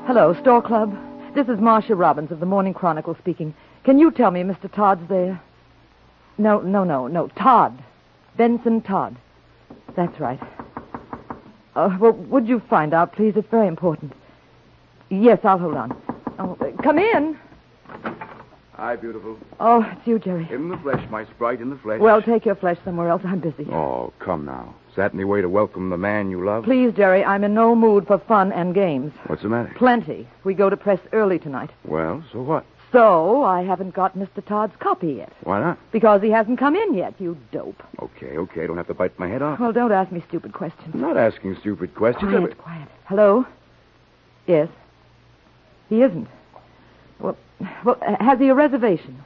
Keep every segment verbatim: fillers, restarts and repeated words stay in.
Hello, Store Club. This is Marcia Robbins of the Morning Chronicle speaking. Can you tell me Mister Todd's there? No, no, no, no. Todd. Benson Todd. That's right. Uh, well, would you find out, please? It's very important. Yes, I'll hold on. Oh, uh, come in. Hi, beautiful. Oh, it's you, Jerry. In the flesh, my sprite, in the flesh. Well, take your flesh somewhere else. I'm busy. Oh, come now. Is that any way to welcome the man you love? Please, Jerry, I'm in no mood for fun and games. What's the matter? Plenty. We go to press early tonight. Well, so what? So, I haven't got Mister Todd's copy yet. Why not? Because he hasn't come in yet, you dope. Okay, okay. Don't have to bite my head off. Well, don't ask me stupid questions. I'm not asking stupid questions. Quiet, Every- quiet. Hello? Yes. He isn't. Well, well, has he a reservation?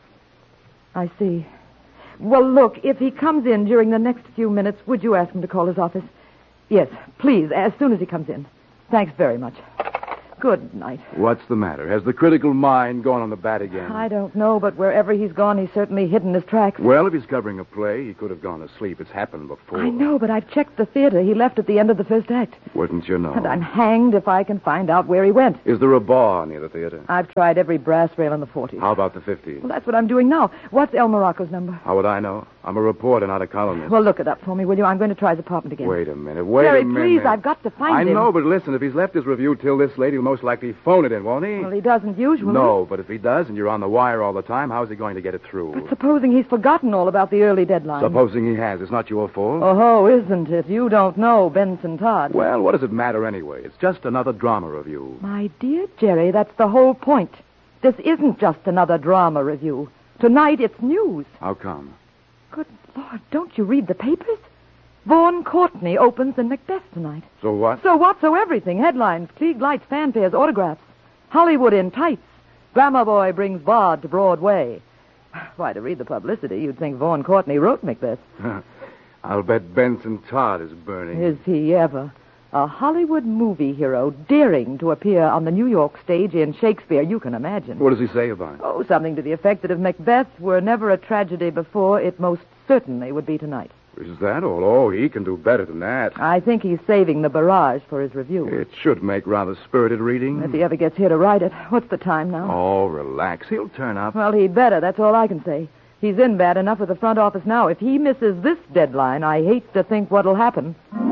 I see. Well, look, if he comes in during the next few minutes, would you ask him to call his office? Yes, please, as soon as he comes in. Thanks very much. Good night. What's the matter? Has the critical mind gone on the bat again? I don't know, but wherever he's gone, he's certainly hidden his tracks. Well, if he's covering a play, he could have gone to sleep. It's happened before. I know, but I've checked the theater. He left at the end of the first act. Wouldn't you know? And I'm hanged if I can find out where he went. Is there a bar near the theater? I've tried every brass rail in the forties. How about the fifties? Well, that's what I'm doing now. What's El Morocco's number? How would I know? I'm a reporter, not a columnist. Well, look it up for me, will you? I'm going to try his apartment again. Wait a minute. Wait Jerry, a minute. please, I've got to find I him. I know, but listen, if he's left his review till this late, he'll most likely phone it in, won't he? Well, he doesn't usually. No, but if he does and you're on the wire all the time, how's he going to get it through? But supposing he's forgotten all about the early deadline. Supposing he has. It's not your fault. Oh, isn't it? You don't know Benson Todd. Well, what does it matter anyway? It's just another drama review. My dear Jerry, that's the whole point. This isn't just another drama review. Tonight it's news. How come? Good Lord, don't you read the papers? Vaughn Courtney opens in Macbeth tonight. So what? So what? So everything. Headlines, Klieg lights, fanfares, autographs. Hollywood in tights. Grammar Boy brings Bard to Broadway. Why, to read the publicity, you'd think Vaughn Courtney wrote Macbeth. I'll bet Benson Todd is burning. Is he ever? A Hollywood movie hero daring to appear on the New York stage in Shakespeare, you can imagine. What does he say about it? Oh, something to the effect that if Macbeth were never a tragedy before, it most certainly would be tonight. Is that all? Oh, he can do better than that. I think he's saving the barrage for his review. It should make rather spirited reading. If he ever gets here to write it. What's the time now? Oh, relax. He'll turn up. Well, he'd better. That's all I can say. He's in bad enough with the front office now. If he misses this deadline, I hate to think what'll happen.